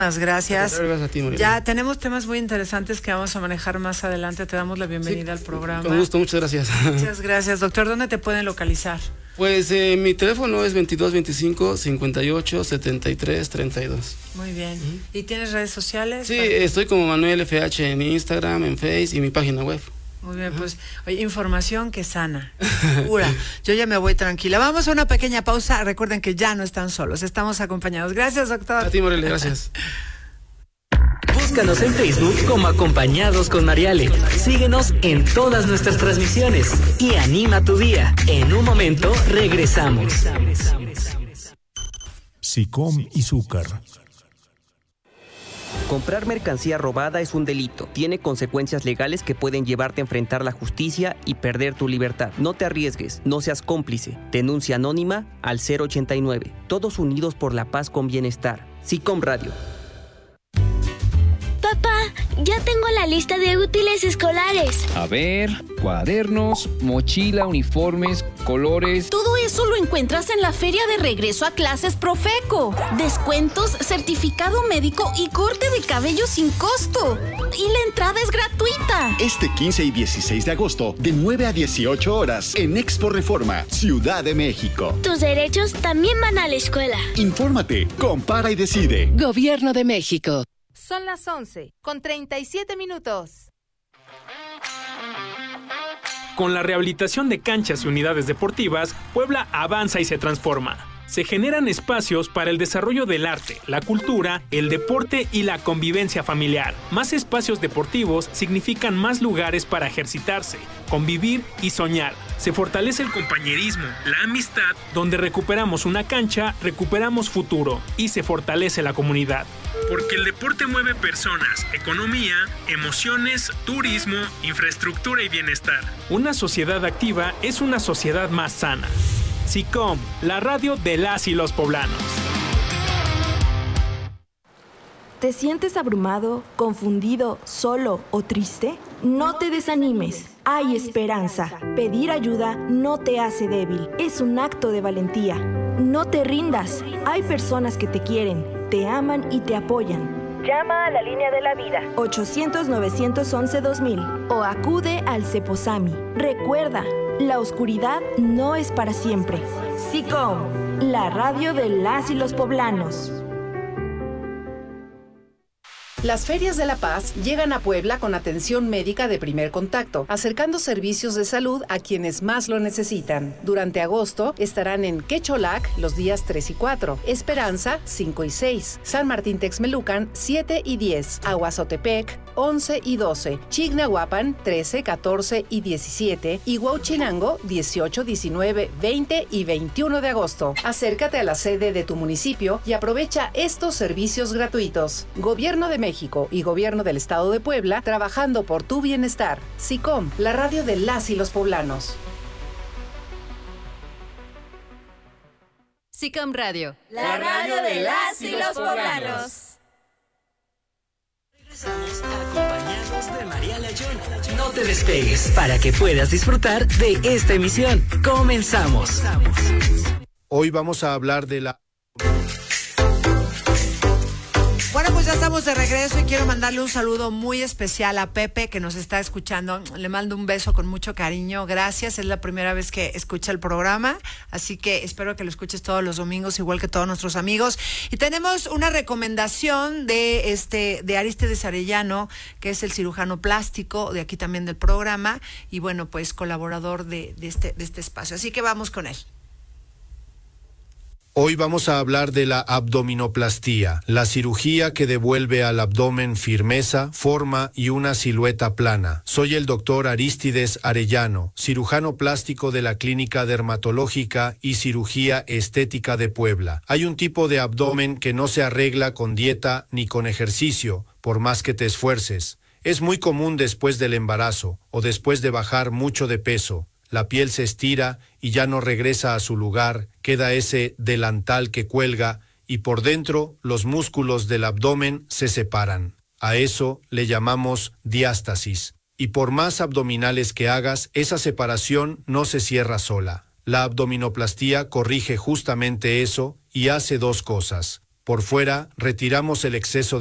Gracias. Gracias a ti, María. Ya tenemos temas muy interesantes que vamos a manejar más adelante. Te damos la bienvenida al programa. Con gusto, muchas gracias. Muchas gracias, doctor. ¿Dónde te pueden localizar? Pues mi teléfono es 2225-587332. Muy bien. ¿Y tienes redes sociales? Sí, estoy como Manuel FH en Instagram, en Face y mi página web. Muy bien, pues oye, información que sana, pura. Yo ya me voy tranquila. Vamos a una pequeña pausa. Recuerden que ya no están solos, estamos acompañados. Gracias, doctor. A ti, Morelia, gracias. Búscanos en Facebook como Acompañados con Mariale. Síguenos en todas nuestras transmisiones y anima tu día. En un momento regresamos. SICOM y Zúcar. Comprar mercancía robada es un delito. Tiene consecuencias legales que pueden llevarte a enfrentar la justicia y perder tu libertad. No te arriesgues, no seas cómplice. Denuncia anónima al 089. Todos unidos por la paz con bienestar. SICOM Radio. Papá, ya tengo la lista de útiles escolares. A ver, cuadernos, mochila, uniformes, colores. Todo eso lo encuentras en la feria de regreso a clases Profeco. Descuentos, certificado médico y corte de cabello sin costo. Y la entrada es gratuita. Este 15 y 16 de agosto, de 9 a 18 horas, en Expo Reforma, Ciudad de México. Tus derechos también van a la escuela. Infórmate, compara y decide. Gobierno de México. Son las 11:37. Con la rehabilitación de canchas y unidades deportivas, Puebla avanza y se transforma. Se generan espacios para el desarrollo del arte, la cultura, el deporte y la convivencia familiar. Más espacios deportivos significan más lugares para ejercitarse, convivir y soñar. Se fortalece el compañerismo, la amistad, donde recuperamos una cancha, recuperamos futuro y se fortalece la comunidad. Porque el deporte mueve personas, economía, emociones, turismo, infraestructura y bienestar. Una sociedad activa es una sociedad más sana. SICOM, la radio de las y los poblanos. ¿Te sientes abrumado, confundido, solo o triste? No te desanimes. Hay esperanza. Pedir ayuda no te hace débil. Es un acto de valentía. No te rindas. Hay personas que te quieren, te aman y te apoyan. Llama a la línea de la vida 800-911-2000 o acude al Ceposami. Recuerda, la oscuridad no es para siempre. SICOM, la radio de las y los poblanos. Las Ferias de la Paz llegan a Puebla con atención médica de primer contacto, acercando servicios de salud a quienes más lo necesitan. Durante agosto estarán en Quecholac los días 3 y 4, Esperanza 5 y 6, San Martín Texmelucan 7 y 10, Aguazotepec 11 y 12, Chignahuapan 13, 14 y 17 y Huauchinango 18, 19, 20 y 21 de agosto. Acércate a la sede de tu municipio y aprovecha estos servicios gratuitos. Gobierno de México y Gobierno del Estado de Puebla, trabajando por tu bienestar. SICOM, la radio de las y los poblanos. SICOM Radio, la radio de las y los poblanos. Regresamos acompañados de Mariale Ayón. No te despegues para que puedas disfrutar de esta emisión. Comenzamos. Hoy vamos a hablar de la... Bueno, pues ya estamos de regreso y quiero mandarle un saludo muy especial a Pepe que nos está escuchando. Le mando un beso con mucho cariño. Gracias, es la primera vez que escucha el programa, así que espero que lo escuches todos los domingos, igual que todos nuestros amigos. Y tenemos una recomendación de Arístides Arellano, que es el cirujano plástico de aquí también del programa y bueno, pues colaborador de este espacio. Así que vamos con él. Hoy vamos a hablar de la abdominoplastía, la cirugía que devuelve al abdomen firmeza, forma y una silueta plana. Soy el doctor Arístides Arellano, cirujano plástico de la Clínica Dermatológica y Cirugía Estética de Puebla. Hay un tipo de abdomen que no se arregla con dieta ni con ejercicio, por más que te esfuerces. Es muy común después del embarazo o después de bajar mucho de peso. La piel se estira y ya no regresa a su lugar, queda ese delantal que cuelga y por dentro los músculos del abdomen se separan. A eso le llamamos diástasis. Y por más abdominales que hagas, esa separación no se cierra sola. La abdominoplastía corrige justamente eso y hace dos cosas. Por fuera, retiramos el exceso